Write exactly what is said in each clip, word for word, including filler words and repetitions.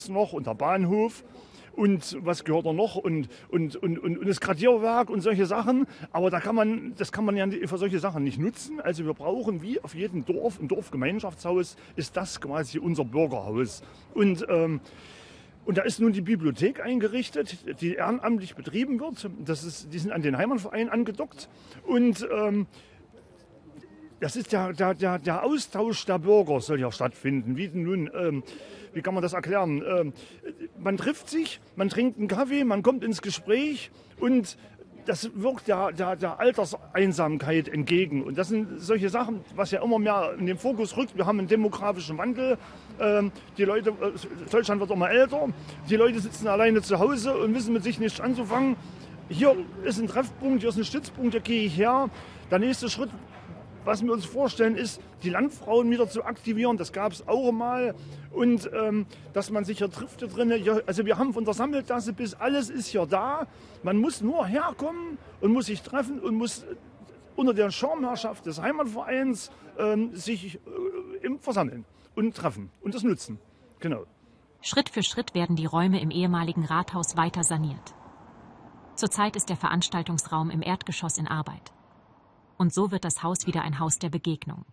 noch und der Bahnhof. Und was gehört da noch? Und, und, und, und, und das Gradierwerk und solche Sachen. Aber da kann man, das kann man ja für solche Sachen nicht nutzen. Also wir brauchen, wie auf jedem Dorf, ein Dorfgemeinschaftshaus, ist das quasi unser Bürgerhaus. Und, ähm, und da ist nun die Bibliothek eingerichtet, die ehrenamtlich betrieben wird. Das ist, die sind an den Heimatverein angedockt. Und ähm, das ist der, der, der, der Austausch der Bürger soll ja stattfinden. Wie denn nun, ähm, wie kann man das erklären? Ähm, man trifft sich, man trinkt einen Kaffee, man kommt ins Gespräch und das wirkt der, der, der Alterseinsamkeit entgegen. Und das sind solche Sachen, was ja immer mehr in den Fokus rückt. Wir haben einen demografischen Wandel. Ähm, die Leute, Deutschland wird immer älter. Die Leute sitzen alleine zu Hause und wissen mit sich nichts anzufangen. Hier ist ein Treffpunkt, hier ist ein Stützpunkt, hier gehe ich her. Der nächste Schritt, was wir uns vorstellen, ist, die Landfrauen wieder zu aktivieren. Das gab es auch mal. Und ähm, dass man sich hier trifft hier drin. Also wir haben von der Sammeltasse bis alles ist hier da. Man muss nur herkommen und muss sich treffen und muss unter der Schirmherrschaft des Heimatvereins ähm, sich äh, versammeln und treffen und das nutzen. Genau. Schritt für Schritt werden die Räume im ehemaligen Rathaus weiter saniert. Zurzeit ist der Veranstaltungsraum im Erdgeschoss in Arbeit. Und so wird das Haus wieder ein Haus der Begegnung.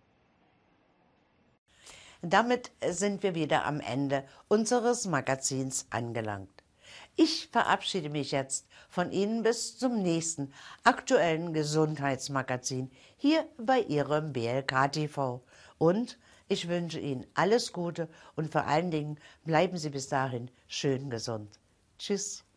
Damit sind wir wieder am Ende unseres Magazins angelangt. Ich verabschiede mich jetzt von Ihnen bis zum nächsten aktuellen Gesundheitsmagazin hier bei Ihrem B L K T V. Und ich wünsche Ihnen alles Gute und vor allen Dingen bleiben Sie bis dahin schön gesund. Tschüss.